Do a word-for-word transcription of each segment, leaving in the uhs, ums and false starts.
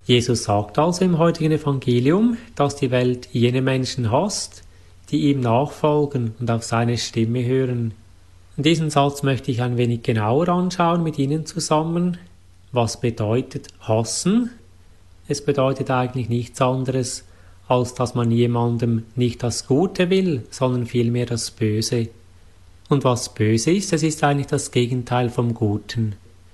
Jesus sagt also im heutigen Evangelium, dass die Welt jene Menschen hasst, die ihm nachfolgen und auf seine Stimme hören. Und diesen Satz möchte ich ein wenig genauer anschauen mit Ihnen zusammen. Was bedeutet hassen? Es bedeutet eigentlich nichts anderes, als dass man jemandem nicht das Gute will, sondern vielmehr das Böse. Und was böse ist, es ist eigentlich das Gegenteil vom Guten.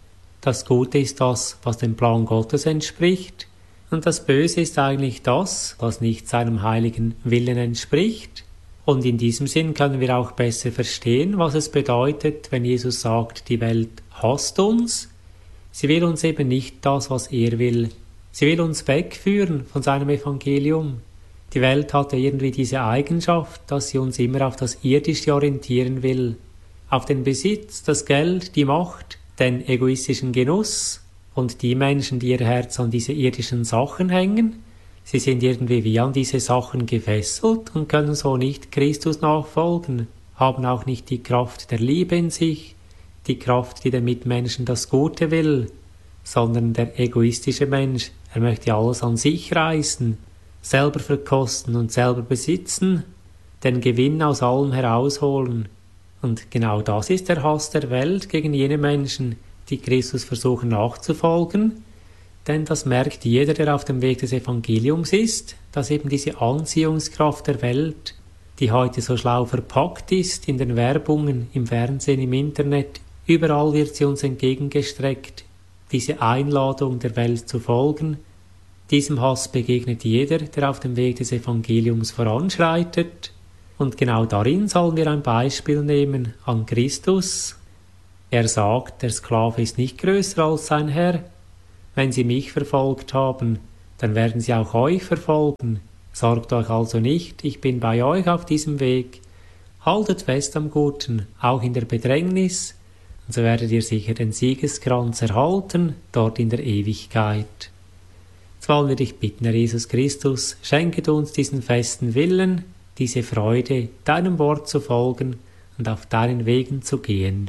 Das Gute ist das, was dem Plan Gottes entspricht, und das Böse ist eigentlich das, was nicht seinem heiligen Willen entspricht. Und in diesem Sinn können wir auch besser verstehen, was es bedeutet, wenn Jesus sagt, die Welt hasst uns. Sie will uns eben nicht das, was er will. Sie will uns wegführen von seinem Evangelium. Die Welt hat ja irgendwie diese Eigenschaft, dass sie uns immer auf das Irdische orientieren will. Auf den Besitz, das Geld, die Macht, den egoistischen Genuss. Und die Menschen, die ihr Herz an diese irdischen Sachen hängen, sie sind irgendwie wie an diese Sachen gefesselt und können so nicht Christus nachfolgen, haben auch nicht die Kraft der Liebe in sich, die Kraft, die den Mitmenschen das Gute will, sondern der egoistische Mensch, er möchte alles an sich reißen, selber verkosten und selber besitzen, den Gewinn aus allem herausholen. Und genau das ist der Hass der Welt gegen jene Menschen, die Christus versuchen nachzufolgen, denn das merkt jeder, der auf dem Weg des Evangeliums ist, dass eben diese Anziehungskraft der Welt, die heute so schlau verpackt ist in den Werbungen, im Fernsehen, im Internet, überall wird sie uns entgegengestreckt, diese Einladung der Welt zu folgen. Diesem Hass begegnet jeder, der auf dem Weg des Evangeliums voranschreitet, und genau darin sollen wir ein Beispiel nehmen an Christus. Er sagt, der Sklave ist nicht größer als sein Herr. Wenn sie mich verfolgt haben, dann werden sie auch euch verfolgen. Sorgt euch also nicht, ich bin bei euch auf diesem Weg. Haltet fest am Guten, auch in der Bedrängnis, und so werdet ihr sicher den Siegeskranz erhalten, dort in der Ewigkeit. Jetzt wollen wir dich bitten, Herr Jesus Christus, schenke du uns diesen festen Willen, diese Freude, deinem Wort zu folgen und auf deinen Wegen zu gehen.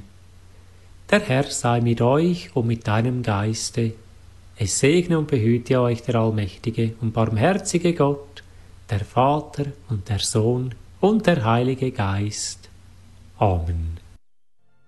Der Herr sei mit euch und mit deinem Geiste. Es segne und behüte euch der allmächtige und barmherzige Gott, der Vater und der Sohn und der Heilige Geist. Amen.